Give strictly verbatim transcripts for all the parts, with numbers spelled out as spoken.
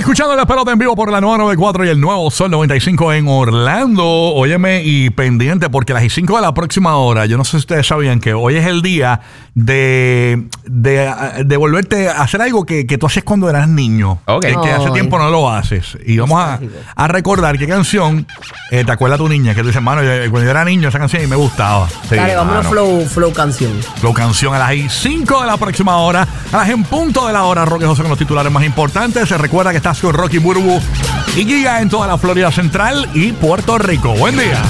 escuchando la pelota en vivo por la nueva noventa y cuatro y el nuevo Sol noventa y cinco en Orlando. Óyeme y pendiente porque a las cinco de la próxima hora, yo no sé si ustedes sabían que hoy es el día de, de, de volverte a hacer algo que, que tú haces cuando eras niño. Okay. Que, que hace tiempo no lo haces. Y vamos a, a recordar qué canción eh, te acuerda tu niña. Que tú dices, mano, yo, cuando yo era niño esa canción y me gustaba. Sí, Dale, vamos a flow, flow canción. Flow canción a las cinco de la próxima hora. A las en punto de la hora, Roque José con los titulares más importantes. Se recuerda que estás con Rocky Burbu y Giga en toda la Florida Central y Puerto Rico. Buen día.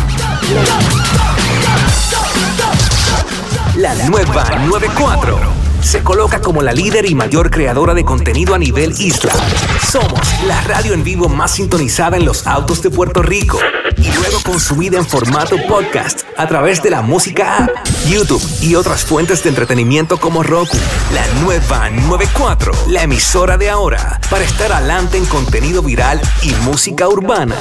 La nueva noventa y cuatro se coloca como la líder y mayor creadora de contenido a nivel isla. Somos la radio en vivo más sintonizada en los autos de Puerto Rico y luego consumida en formato podcast a través de la música app, YouTube y otras fuentes de entretenimiento como Roku. La nueva noventa y cuatro, la emisora de ahora, para estar adelante en contenido viral y música urbana.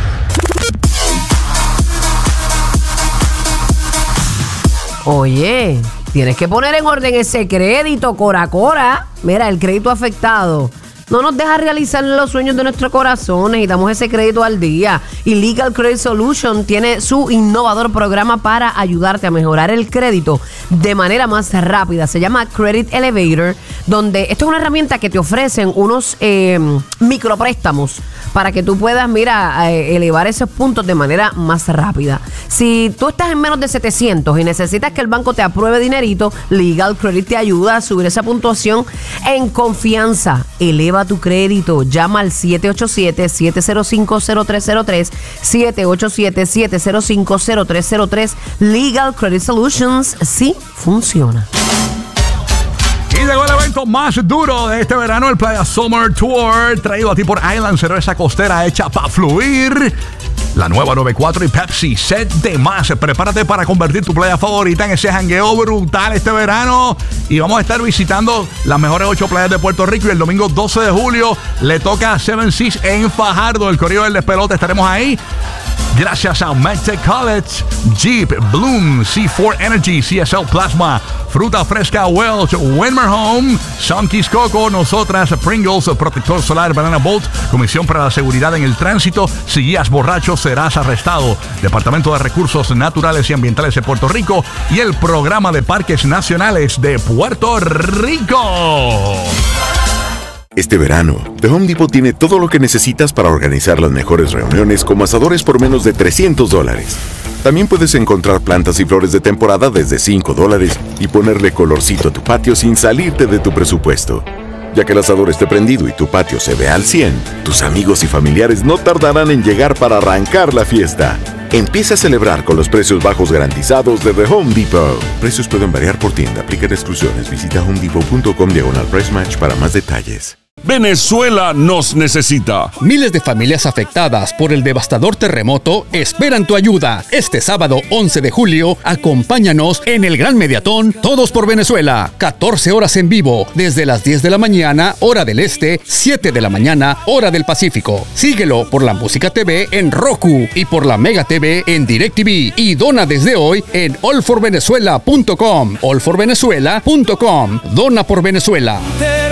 Oye, tienes que poner en orden ese crédito, Cora Cora. Mira, el crédito afectado no nos deja realizar los sueños de nuestro corazón. Necesitamos ese crédito al día. Y Legal Credit Solution tiene su innovador programa para ayudarte a mejorar el crédito de manera más rápida. Se llama Credit Elevator, donde esto es una herramienta que te ofrecen unos eh, micropréstamos para que tú puedas, mira, eh, elevar esos puntos de manera más rápida. Si tú estás en menos de setecientos y necesitas que el banco te apruebe dinerito, Legal Credit te ayuda a subir esa puntuación en confianza. Eleva tu crédito. Llama al siete ocho siete, siete cero cinco, cero tres cero tres, siete ocho siete, siete cero cinco, cero tres cero tres. Legal Credit Solutions sí funciona. Y llegó el evento más duro de este verano, el Playa Summer Tour, traído a ti por Island, cerveza costera hecha para fluir. La nueva noventa y cuatro y Pepsi, set de más. Prepárate para convertir tu playa favorita en ese jangueo brutal este verano. Y vamos a estar visitando las mejores ocho playas de Puerto Rico. Y el domingo doce de julio le toca a Seven Seas en Fajardo. El Correo del Despelote, estaremos ahí. Gracias a MedTech College, Jeep, Bloom, C cuatro Energy, C S L Plasma, Fruta Fresca Welch, Winmer Home, Sunkeys Coco, nosotras, Pringles, Protector Solar, Banana Bolt, Comisión para la Seguridad en el Tránsito. Si guías borracho, serás arrestado. Departamento de Recursos Naturales y Ambientales de Puerto Rico y el Programa de Parques Nacionales de Puerto Rico. Este verano, The Home Depot tiene todo lo que necesitas para organizar las mejores reuniones como asadores por menos de trescientos dólares. También puedes encontrar plantas y flores de temporada desde cinco dólares y ponerle colorcito a tu patio sin salirte de tu presupuesto. Ya que el asador esté prendido y tu patio se ve al cien, tus amigos y familiares no tardarán en llegar para arrancar la fiesta. Empieza a celebrar con los precios bajos garantizados de The Home Depot. Precios pueden variar por tienda. Aplican exclusiones. Visita homedepot punto com diagonal price match para más detalles. Venezuela nos necesita. Miles de familias afectadas por el devastador terremoto esperan tu ayuda. Este sábado once de julio, acompáñanos en el Gran Mediatón Todos por Venezuela. catorce horas en vivo, desde las diez de la mañana, hora del este, siete de la mañana, hora del Pacífico. Síguelo por la Música T V en Roku y por la Mega T V en DirecTV. Y dona desde hoy en all for venezuela punto com. all for venezuela punto com. Dona por Venezuela.